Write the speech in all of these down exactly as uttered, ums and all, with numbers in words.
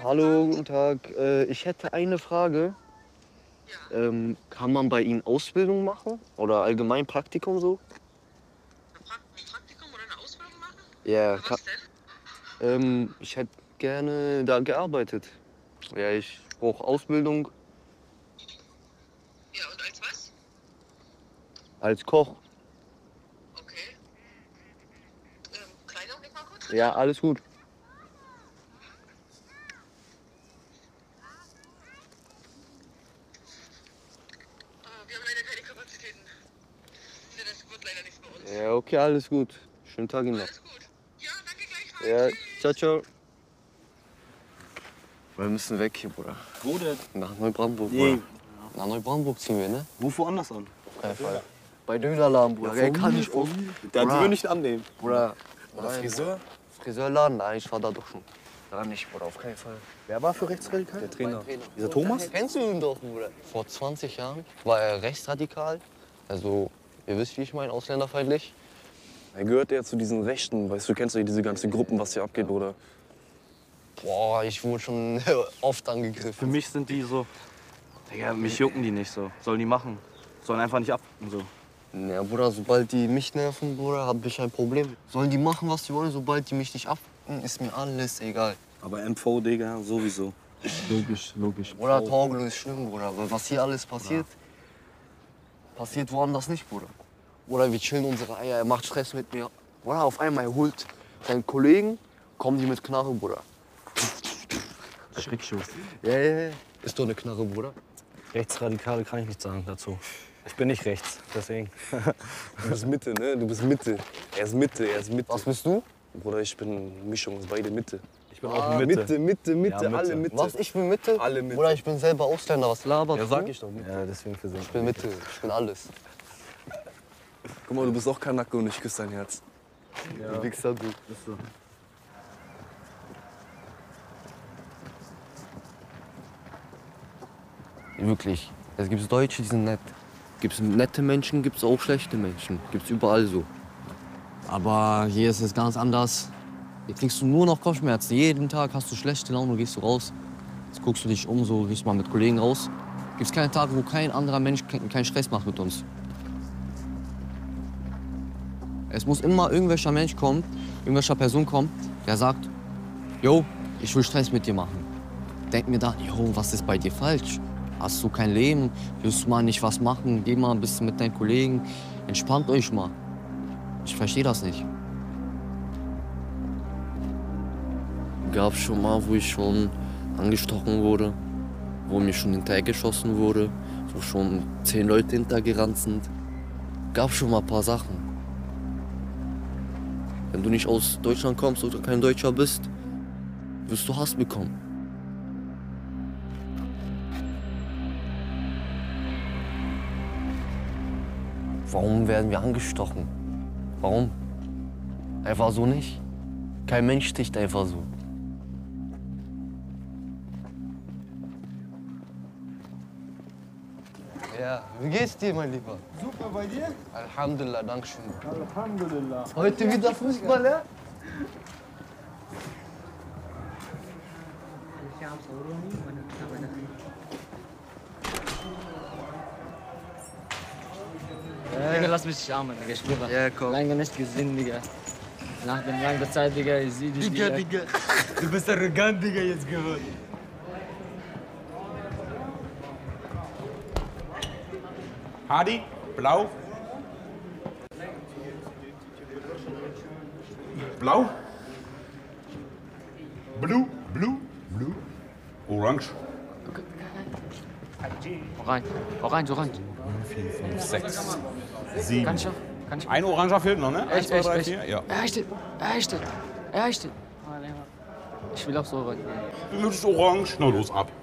Hallo, guten Tag. Äh, ich hätte eine Frage. Ja. Ähm, kann man bei Ihnen Ausbildung machen oder allgemein Praktikum so? 'Ne Prak 'n Praktikum oder 'ne Ausbildung machen? Ja, Für ka was denn? ähm, ich hätte gerne da gearbeitet. Ja, ich brauche Ausbildung Ja, und als was? als Koch. Okay. Ähm, kleiner Augenblick mal kurz. Ja, alles gut. Ah, wir haben leider keine Kapazitäten. Ne, das wird leider nichts bei uns. Ja, okay, alles gut. Schönen Tag Ihnen noch. Alles gut. Ja, danke gleichfalls. Ja, ciao, Tschüss. ciao. Wir müssen weg hier, Bruder. Wo denn? Nach Neubrandenburg, Nee. Bruder. Nach Neubrandenburg ziehen wir, ne? Ruf woanders an. Kein Fall. Bei Dönerladen, Bruder. Ja, Ja, von kann mir, ich von auch. mir. Der Bruder. will nicht annehmen. Bruder. Oder Nein, Friseur? Friseurladen? Nein, ich war da doch schon. Da nicht, Bruder, auf keinen Fall. Wer war für rechtsradikal? Der Trainer. Mein Trainer. Dieser Thomas? Kennst du ihn doch, Bruder? Vor zwanzig Jahren war er rechtsradikal. Also, ihr wisst, wie ich meine, ausländerfeindlich. Er gehört ja zu diesen Rechten, weißt du, kennst du diese ganzen Gruppen, was hier abgeht, oder? Boah, ich wurde schon oft angegriffen. Für mich sind die so. Digga, mich jucken die nicht so. Sollen die machen. Sollen einfach nicht ab. So. Ja, Bruder, sobald die mich nerven, Bruder, hab ich ein Problem. Sollen die machen, was die wollen, sobald die mich nicht abfucken, ist mir alles egal. Aber M V, Digga, sowieso. Logisch, logisch. Bruder, Taugle ist schlimm, Bruder. Weil was hier alles passiert, passiert woanders nicht, Bruder. Oder wir chillen unsere Eier, er macht Stress mit mir. Bruder, auf einmal, er holt seinen Kollegen, kommen die mit Knarre, Bruder. Schreckschuss. Ja, ja, ja. Ist doch eine Knarre, Bruder. Rechtsradikale kann ich nicht sagen dazu. Ich bin nicht rechts, deswegen. Du bist Mitte, ne? Du bist Mitte. Er ist Mitte, er ist Mitte. Was bist du? Bruder, ich bin Mischung, ist beide Mitte. Ich bin Ah, auch Mitte. Mitte, Mitte, Mitte, Ja, Mitte. alle Mitte. Was, ich bin Mitte? Alle Mitte. Bruder, ich bin selber Ausländer, was labert Ja, du? sag ich doch. Mitte. Ja, deswegen für Ich bin Mitte, ich bin alles. Guck mal, du bist auch Kanake und ich küsse dein Herz. Du Wichser, du. Ist so. Wirklich. Es gibt Deutsche, die sind nett. Gibt es nette Menschen, gibt es auch schlechte Menschen. Gibt es überall so. Aber hier ist es ganz anders. Hier kriegst du nur noch Kopfschmerzen. Jeden Tag hast du schlechte Laune, gehst du raus. Jetzt guckst du dich um, so gehst mal mit Kollegen raus. Gibt es keinen Tag, wo kein anderer Mensch ke- keinen Stress macht mit uns. Es muss immer irgendwelcher Mensch kommen, irgendwelcher Person kommen, der sagt, yo, ich will Stress mit dir machen. Denk mir da, yo, was ist bei dir falsch? Hast du kein Leben? Willst du mal nicht was machen? Geh mal ein bisschen mit deinen Kollegen. Entspannt euch mal. Ich verstehe das nicht. Gab schon mal, wo ich schon angestochen wurde, wo mir schon hinterhergeschossen wurde, wo schon zehn Leute hintergerannt sind. Gab schon mal ein paar Sachen. Wenn du nicht aus Deutschland kommst oder kein Deutscher bist, wirst du Hass bekommen. Warum werden wir angestochen? Warum? Einfach so nicht. Kein Mensch sticht einfach so. Ja, wie geht's dir, mein Lieber? Super, bei dir? Alhamdulillah, danke schön. Alhamdulillah. Heute wieder Fußball, ja? Digga, lass mich nicht armen, Digga, ich schwöre. Ja, komm. Lange nicht gesehen, Digga. Nach der langen Zeit, Digga, ich seh dich wieder. Digga. Du bist arrogant, Digga, jetzt geworden. Hadi, blau. Blau. Blue, blue, blue. Orange. Hau rein, hau rein, so rein. Sechs, sieben. Kann ich noch? Kann ich? Ein Oranger fehlt noch, ne? Eins, Echt, zwei, echt, drei, echt. vier. Ja. Erreichte, erreichte, erreichte. Ich will auch so rein. Du möchtest Orange. Na los, ab.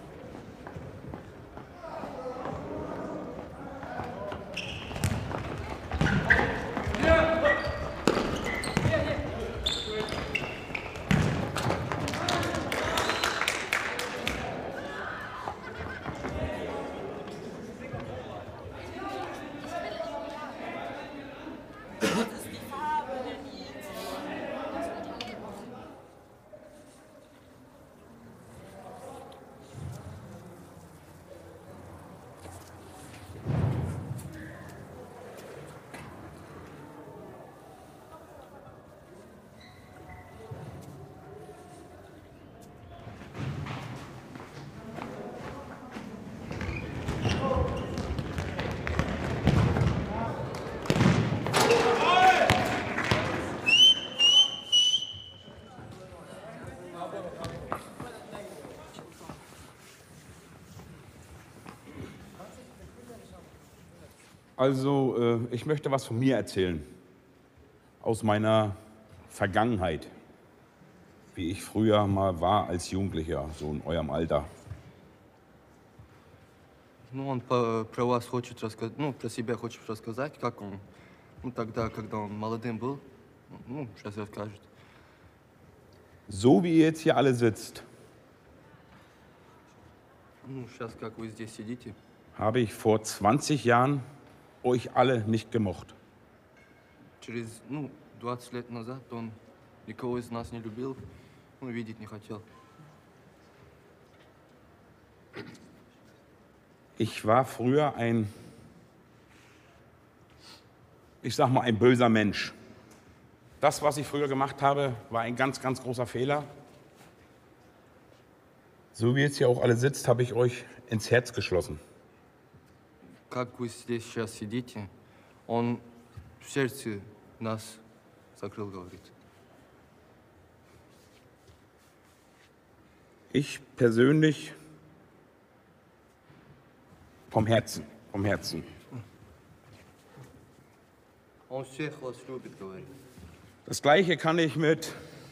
Also, äh, ich möchte was von mir erzählen. Aus meiner Vergangenheit. Wie ich früher mal war als Jugendlicher, so in eurem Alter. Ну, он по- про вас хочет рассказать, ну, про себя хочет рассказать, как он, ну, тогда, когда он молодым был, ну, сейчас расскажет. So wie ihr jetzt hier alle sitzt, Ну, сейчас, как вы здесь сидите, habe ich vor zwanzig Jahren euch alle nicht gemocht. через, ну, двадцать лет назад он никого из нас не любил, ну, видеть не хотел. Ich war früher ein, ich sag mal, ein böser Mensch. Das, was ich früher gemacht habe, war ein ganz, ganz großer Fehler. So wie jetzt hier auch alle sitzt, habe ich euch ins Herz geschlossen. Как вы здесь сейчас сидите, он в сердце нас закрыл, говорит. Ich persönlich vom Herzen, vom Herzen. Он всех вас любит, говорит. Das Gleiche kann ich mit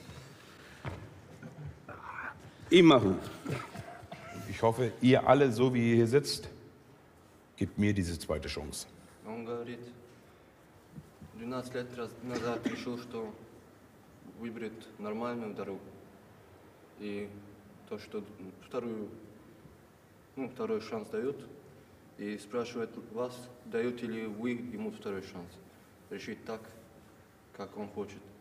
ihm machen. Ich hoffe, ihr alle, so wie ihr hier sitzt, gebt mir diese zweite Chance. Он говорит, двенадцать лет раз- назад решил, что выберет нормальную дорогу. И то, что вторую, ну, второй шанс дают, и спрашивает вас, даете ли вы ему второй шанс. Решить так, как он хочет.